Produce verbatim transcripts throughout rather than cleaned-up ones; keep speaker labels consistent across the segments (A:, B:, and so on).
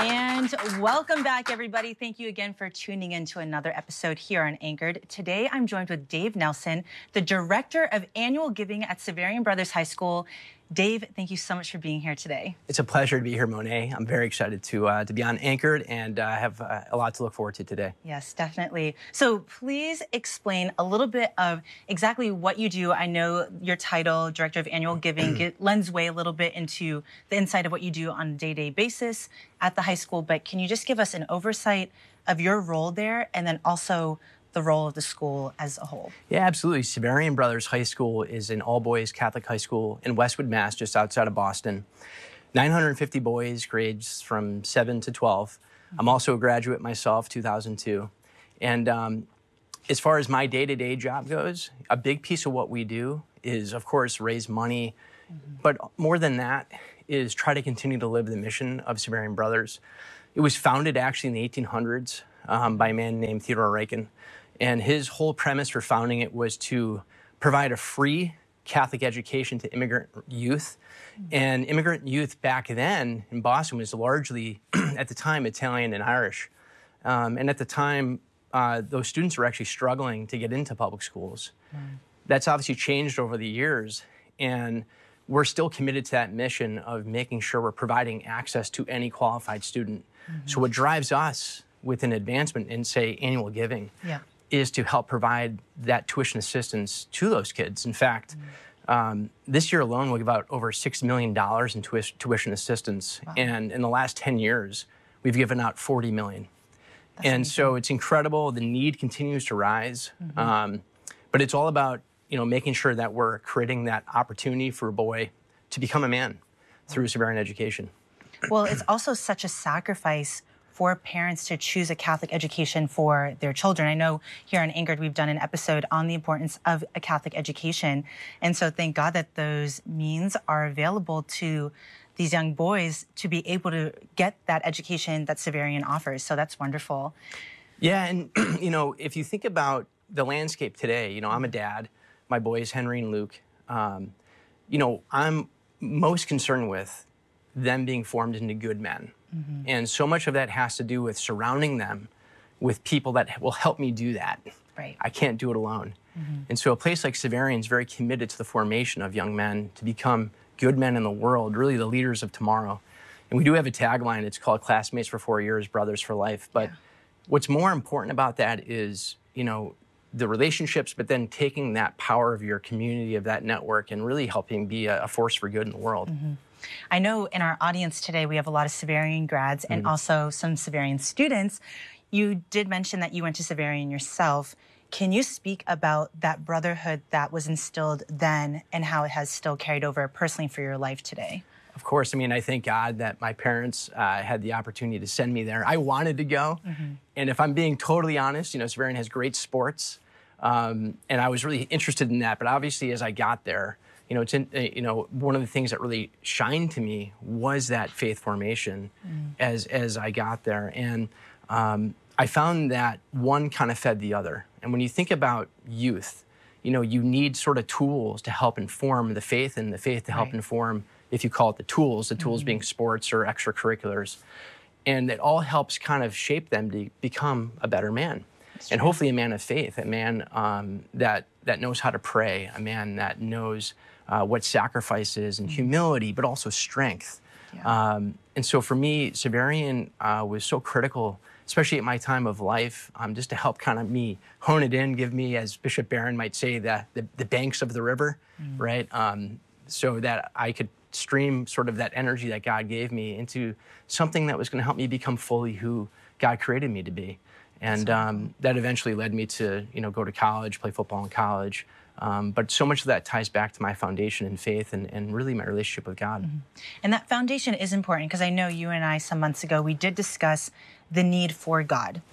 A: And welcome back, everybody. Thank you again for tuning in to another episode here on Anchored. Today, I'm joined with Dave Nelson, the Director of Annual Giving at Xaverian Brothers High School. Dave, thank you so much for being here today.
B: It's a pleasure to be here, Monet. I'm very excited to uh, to be on Anchored and uh, have uh, a lot to look forward to today.
A: Yes, definitely. So please explain a little bit of exactly what you do. I know your title, Director of Annual Giving, get, lends way a little bit into the insight of what you do on a day-to-day basis at the high school, but can you just give us an oversight of your role there and then also the role of the school as a whole?
B: Yeah, absolutely. Xaverian Brothers High School is an all-boys Catholic high school in Westwood, Mass, just outside of Boston. nine hundred fifty boys, grades from seven to twelve. I'm also a graduate myself, two thousand two. And um, as far as my day-to-day job goes, a big piece of what we do is, of course, raise money. Mm-hmm. But more than that is try to continue to live the mission of Xaverian Brothers. It was founded actually in the eighteen hundreds um, by a man named Theodore Reichen. And his whole premise for founding it was to provide a free Catholic education to immigrant youth. Mm-hmm. And immigrant youth back then in Boston was largely, at the time, Italian and Irish. Um, and at the time, uh, those students were actually struggling to get into public schools. Mm-hmm. That's obviously changed over the years. And we're still committed to that mission of making sure we're providing access to any qualified student. Mm-hmm. So what drives us with an advancement in, say, annual giving, yeah. is to help provide that tuition assistance to those kids. In fact, mm-hmm. um, this year alone, we'll give out over six million dollars in tuition, tuition assistance. Wow. And in the last ten years, we've given out forty million dollars. That's and amazing. So it's incredible. The need continues to rise. Mm-hmm. Um, but it's all about, you know, making sure that we're creating that opportunity for a boy to become a man through Xaverian education.
A: Well, it's also such a sacrifice for parents to choose a Catholic education for their children. I know here on Anchored, we've done an episode on the importance of a Catholic education. And so thank God that those means are available to these young boys to be able to get that education that Xaverian offers. So that's wonderful.
B: Yeah, and, you know, if you think about the landscape today, you know, I'm a dad. My boys, Henry and Luke, um, you know, I'm most concerned with them being formed into good men. Mm-hmm. And so much of that has to do with surrounding them with people that will help me do that.
A: Right.
B: I can't do it alone. Mm-hmm. And so a place like Xaverian is very committed to the formation of young men to become good men in the world, really the leaders of tomorrow. And we do have a tagline. It's called Classmates for Four Years, Brothers for Life. But yeah. what's more important about that is, you know, the relationships, but then taking that power of your community, of that network, and really helping be a, a force for good in the world.
A: Mm-hmm. I know in our audience today, we have a lot of Xaverian grads and mm-hmm. also some Xaverian students. You did mention that you went to Xaverian yourself. Can you speak about that brotherhood that was instilled then and how it has still carried over personally for your life today?
B: Of course. I mean, I thank God that my parents uh, had the opportunity to send me there. I wanted to go. Mm-hmm. And if I'm being totally honest, you know, Xaverian has great sports. Um, and I was really interested in that. But obviously, as I got there, you know, it's in, you know, one of the things that really shined to me was that faith formation mm. as as I got there. And um, I found that one kind of fed the other. And when you think about youth, you know, you need sort of tools to help inform the faith and the faith to help right. inform, if you call it the tools, the tools mm-hmm. being sports or extracurriculars. And it all helps kind of shape them to become a better man. That's and true. Hopefully a man of faith, a man um, that, that knows how to pray, a man that knows uh, what sacrifice is and mm-hmm. humility, but also strength. Yeah. Um, and so for me, Xaverian uh, was so critical, especially at my time of life, um, just to help kind of me hone it in, give me, as Bishop Barron might say, the, the, the banks of the river, mm. right? Um, so that I could stream sort of that energy that God gave me into something that was going to help me become fully who God created me to be. And um, that eventually led me to, you know, go to college, play football in college. Um, but so much of that ties back to my foundation in faith and, and really my relationship with God.
A: Mm-hmm. And that foundation is important because I know you and I some months ago, we did discuss the need for God.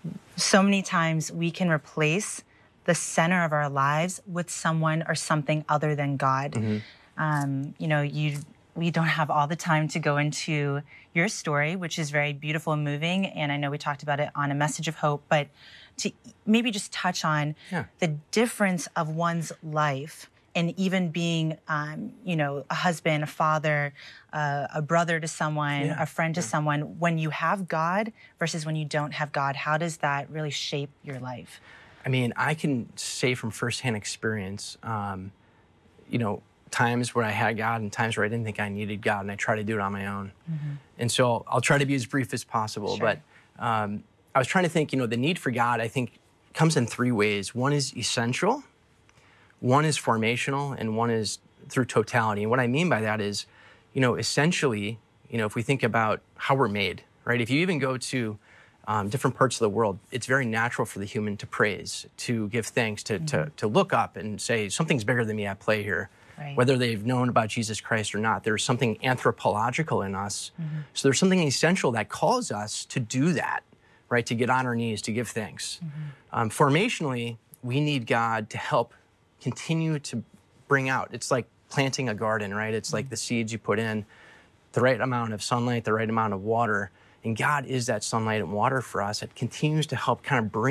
A: So many times we can replace the center of our lives with someone or something other than God. Mm-hmm. Um, you know, you we don't have all the time to go into your story, which is very beautiful and moving. And I know we talked about it on A Message of Hope, but to maybe just touch on yeah. the difference of one's life and even being, um, you know, a husband, a father, uh, a brother to someone,
B: Yeah.
A: a friend to
B: Yeah.
A: someone, when you have God versus when you don't have God, how does that really shape your life?
B: I mean, I can say from firsthand experience, um, you know, times where I had God and times where I didn't think I needed God, and I tried to do it on my own. Mm-hmm. And so I'll try to be as brief as possible.
A: Sure.
B: But um, I was trying to think, you know, the need for God, I think, comes in three ways. One is essential, one is formational, and one is through totality. And what I mean by that is, you know, essentially, you know, if we think about how we're made, right? If you even go to um, different parts of the world, it's very natural for the human to praise, to give thanks, to, mm-hmm. to, to look up and say, something's bigger than me at play here. Right. Whether they've known about Jesus Christ or not, there's something anthropological in us. Mm-hmm. So there's something essential that calls us to do that, right? To get on our knees, to give thanks. Mm-hmm. Um, formationally, we need God to help continue to bring out. It's like planting a garden, right? It's mm-hmm. like the seeds you put in, the right amount of sunlight, the right amount of water. And God is that sunlight and water for us. It continues to help kind of bring